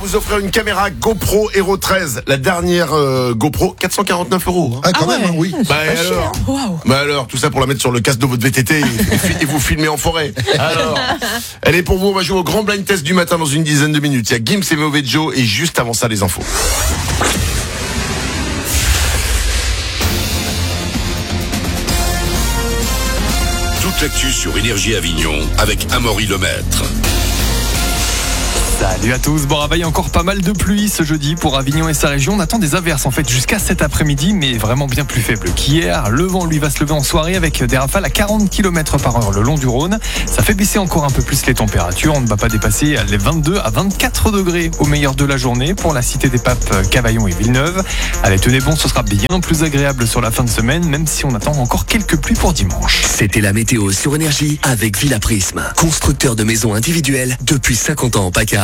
vous offrir une caméra GoPro Hero 13, la dernière GoPro, 449 €. Ah, quand même, oui. Bah alors, tout ça pour la mettre sur le casque de votre VTT et vous filmer en forêt. Alors, elle est pour vous, on va jouer au grand blind test du matin dans une dizaine de minutes. Il y a Gims et Mauvais Joe et juste avant ça, les infos. Toute l'actu sur Énergie Avignon avec Amaury Lemaître. Salut à tous, bon réveil, encore pas mal de pluie ce jeudi pour Avignon et sa région. On attend des averses en fait jusqu'à cet après-midi, mais vraiment bien plus faibles qu'hier. Le vent lui va se lever en soirée avec des rafales à 40 km/h le long du Rhône. Ça fait baisser encore un peu plus les températures. On ne va pas dépasser les 22 à 24 degrés au meilleur de la journée pour la Cité des Papes, Cavaillon et Villeneuve. Allez, tenez bon, ce sera bien plus agréable sur la fin de semaine, même si on attend encore quelques pluies pour dimanche. C'était la météo sur Énergie avec Villa Prisme, constructeur de maisons individuelles depuis 50 ans en PACA.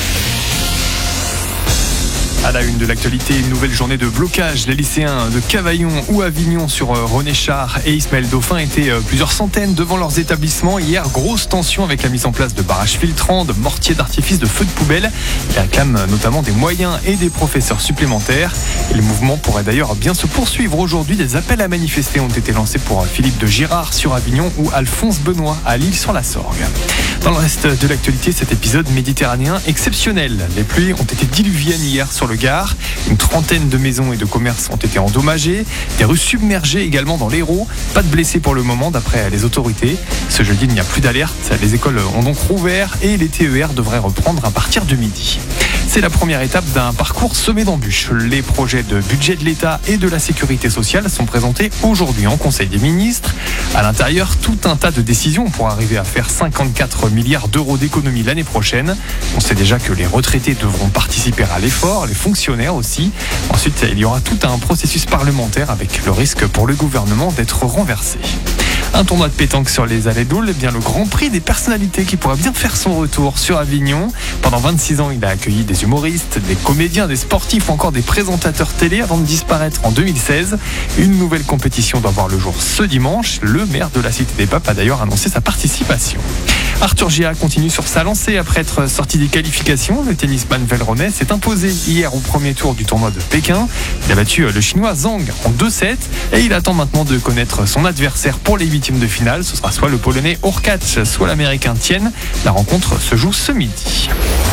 À la une de l'actualité, une nouvelle journée de blocage. Les lycéens de Cavaillon ou Avignon sur René Char et Ismaël Dauphin étaient plusieurs centaines devant leurs établissements. Hier, grosse tension avec la mise en place de barrages filtrants, de mortiers d'artifice, de feux de poubelle. Ils réclament notamment des moyens et des professeurs supplémentaires. Et le mouvement pourrait d'ailleurs bien se poursuivre aujourd'hui. Des appels à manifester ont été lancés pour Philippe de Girard sur Avignon ou Alphonse Benoît à L'Isle-sur-la-Sorgue. Dans le reste de l'actualité, cet épisode méditerranéen exceptionnel. Les pluies ont été diluviennes hier sur le Gard. Une trentaine de maisons et de commerces ont été endommagées. Des rues submergées également dans l'Hérault. Pas de blessés pour le moment d'après les autorités. Ce jeudi, il n'y a plus d'alerte. Les écoles ont donc rouvert et les TER devraient reprendre à partir de midi. C'est la première étape d'un parcours semé d'embûches. Les projets de budget de l'État et de la sécurité sociale sont présentés aujourd'hui en Conseil des ministres. À l'intérieur, tout un tas de décisions pour arriver à faire 54 milliards d'euros d'économies l'année prochaine. On sait déjà que les retraités devront participer à l'effort, les fonctionnaires aussi. Ensuite, il y aura tout un processus parlementaire avec le risque pour le gouvernement d'être renversé. Un tournoi de pétanque sur les allées d'Aule, eh bien le Grand Prix des personnalités qui pourrait bien faire son retour sur Avignon. Pendant 26 ans, il a accueilli des humoristes, des comédiens, des sportifs ou encore des présentateurs télé avant de disparaître en 2016. Une nouvelle compétition doit voir le jour ce dimanche. Le maire de la Cité des Papes a d'ailleurs annoncé sa participation. Arthur Gia continue sur sa lancée après être sorti des qualifications. Le tennisman velronais s'est imposé hier au premier tour du tournoi de Pékin. Il a battu le chinois Zhang en 2-7 et il attend maintenant de connaître son adversaire pour les huitièmes de finale. Ce sera soit le polonais Hurkacz, soit l'américain Tien. La rencontre se joue ce midi.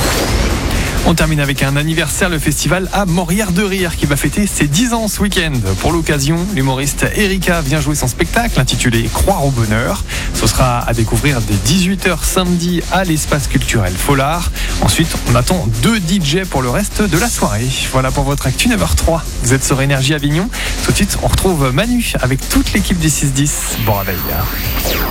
On termine avec un anniversaire, le festival à Morières de Rire qui va fêter ses 10 ans ce week-end. Pour l'occasion, l'humoriste Erika vient jouer son spectacle intitulé Croire au bonheur. Ce sera à découvrir dès 18h samedi à l'espace culturel Follard. Ensuite, on attend 2 DJ pour le reste de la soirée. Voilà pour votre actu 9h03. Vous êtes sur Énergie Avignon. Tout de suite, on retrouve Manu avec toute l'équipe du 6-10. Bon réveil.